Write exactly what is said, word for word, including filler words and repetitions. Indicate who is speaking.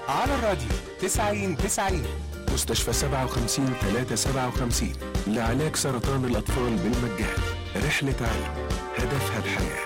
Speaker 1: على الراديو تسعين تسعين.
Speaker 2: مستشفى سبعة وخمسين ثلاثة سبعة وخمسين لعلاج سرطان الأطفال بالمجان. رحلة علم هدفها الحياة.